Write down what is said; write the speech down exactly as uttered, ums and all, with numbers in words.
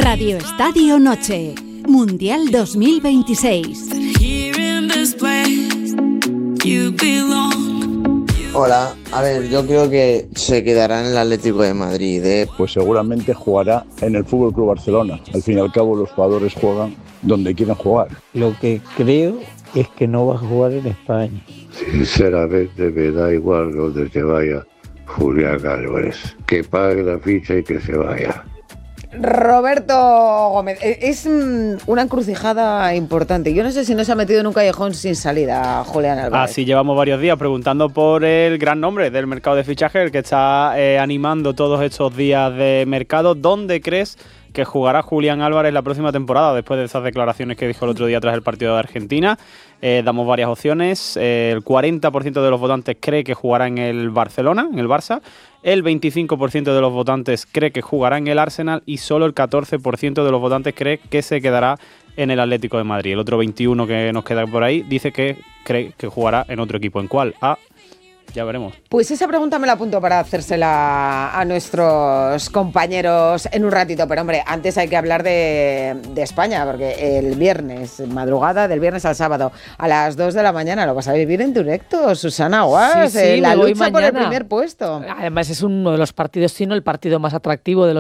Radio Estadio Noche, Mundial dos mil veintiséis. Hola, a ver, yo creo que se quedará en el Atlético de Madrid, ¿eh? Pues seguramente jugará en el F C Barcelona. Al fin y al cabo los jugadores juegan donde quieren jugar. Lo que creo es que no va a jugar en España. Sinceramente me da igual donde se vaya Julián Álvarez. Que pague la ficha y que se vaya. Roberto Gómez, es una encrucijada importante. Yo no sé si no se ha metido en un callejón sin salida, Julián Álvarez. Así llevamos varios días preguntando por el gran nombre del mercado de fichaje, el que está eh, animando todos estos días de mercado. ¿Dónde crees que jugará Julián Álvarez la próxima temporada, después de esas declaraciones que dijo el otro día tras el partido de Argentina? Eh, damos varias opciones. Eh, el cuarenta por ciento de los votantes cree que jugará en el Barcelona, en el Barça. El veinticinco por ciento de los votantes cree que jugará en el Arsenal y solo el catorce por ciento de los votantes cree que se quedará en el Atlético de Madrid. El otro veintiuno por ciento que nos queda por ahí dice que cree que jugará en otro equipo. ¿En cuál? Ah, ya veremos. Pues esa pregunta me la apunto para hacérsela a nuestros compañeros en un ratito. Pero hombre, antes hay que hablar de, de España, porque el viernes, madrugada del viernes al sábado, a las dos de la mañana, lo vas a vivir en directo, Susana Guas, sí, sí, eh, la me voy lucha mañana por el primer puesto. Además es uno de los partidos, sino el partido más atractivo de los